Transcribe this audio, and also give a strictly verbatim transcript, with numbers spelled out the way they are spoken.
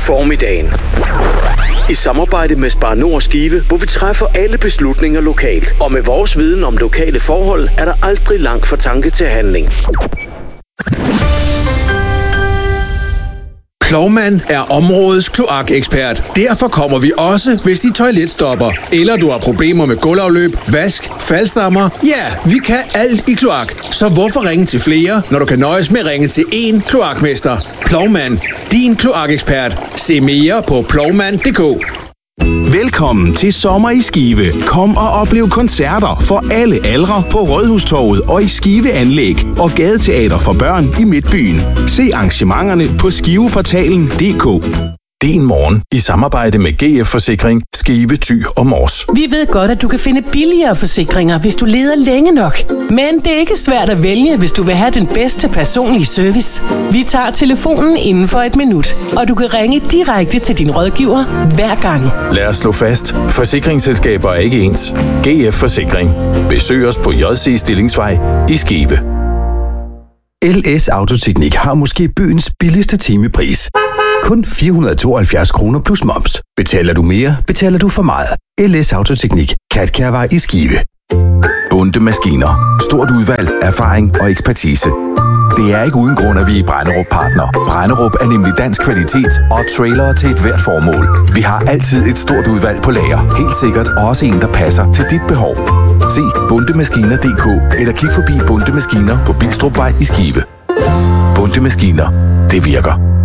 Formiddagen. I samarbejde med Spar Nord Skive, hvor vi træffer alle beslutninger lokalt. Og med vores viden om lokale forhold, er der aldrig langt fra tanke til handling. Plovmand er områdets kloakekspert. Derfor kommer vi også, hvis dit toilet stopper. Eller du har problemer med gulvafløb, vask, faldstammer. Ja, vi kan alt i kloak. Så hvorfor ringe til flere, når du kan nøjes med at ringe til én kloakmester? Plovmand, din kloakekspert. Se mere på plovmand punktum d k. Velkommen til Sommer i Skive. Kom og oplev koncerter for alle aldre på Rådhustorvet og i Skive Anlæg og gadeteater for børn i Midtbyen. Se arrangementerne på skiveportalen punktum d k. Din morgen i samarbejde med G F Forsikring, Skive, Thy og Mors. Vi ved godt, at du kan finde billigere forsikringer, hvis du leder længe nok. Men det er ikke svært at vælge, hvis du vil have den bedste personlige service. Vi tager telefonen inden for et minut, og du kan ringe direkte til din rådgiver hver gang. Lad os slå fast. Forsikringsselskaber er ikke ens. G F Forsikring. Besøg os på J C Stillingsvej i Skive. L S Autoteknik har måske byens billigste timepris. Kun fire hundrede og tooghalvfjerds kroner plus moms. Betaler du mere, betaler du for meget. L S Autoteknik. Katkærvej i Skive. Bunde Maskiner. Stort udvalg, erfaring og ekspertise. Det er ikke uden grund, at vi er Brenderup Partner. Brenderup er nemlig dansk kvalitet og trailere til et hvert formål. Vi har altid et stort udvalg på lager. Helt sikkert også en, der passer til dit behov. Se bundemaskiner punktum d k eller kig forbi Bunde Maskiner på Bilstrupvej i Skive. Bunde Maskiner. Det virker.